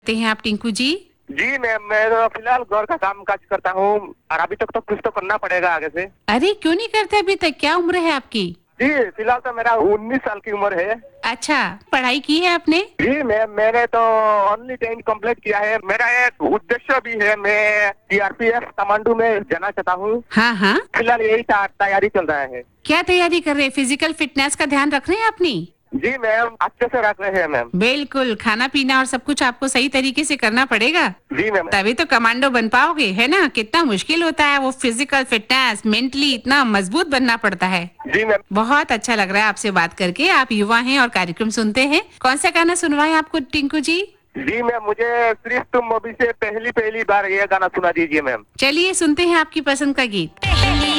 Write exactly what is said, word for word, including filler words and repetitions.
ते हैं आप टिंकू जी? जी मैम, मैं तो फिलहाल घर का काम काज करता हूँ और अभी तक तो कुछ तो करना पड़ेगा आगे से। अरे क्यों नहीं करते अभी तक, क्या उम्र है आपकी? जी फिलहाल तो मेरा उन्नीस साल की उम्र है। अच्छा, पढ़ाई की है आपने? जी मैम, मैंने तो ओनली टेंथ कंप्लीट किया है। मेरा एक उद्देश्य भी है, मैं सीआरपीएफ कमांडो में जाना चाहता हूँ। हाँ हाँ। फिलहाल यही ता- तैयारी चल रहा है। क्या तैयारी कर रहे हैं? फिजिकल फिटनेस का ध्यान रख रहे हैं अपनी? जी मैम, अच्छे से रख रहे हैं मैम। बिल्कुल, खाना पीना और सब कुछ आपको सही तरीके से करना पड़ेगा, जी मैम। तभी तो कमांडो बन पाओगे, है ना? कितना मुश्किल होता है वो फिजिकल फिटनेस, मेंटली इतना मजबूत बनना पड़ता है। जी मैम। बहुत अच्छा लग रहा है आपसे बात करके। आप युवा हैं और कार्यक्रम सुनते हैं। कौन सा गाना सुनवाएं आपको टिंकू जी? जी मैम, मुझे सिर्फ तुम मूवी से पहली पहली बार ये गाना सुना दीजिए मैम। चलिए सुनते हैं आपकी पसंद का गीत।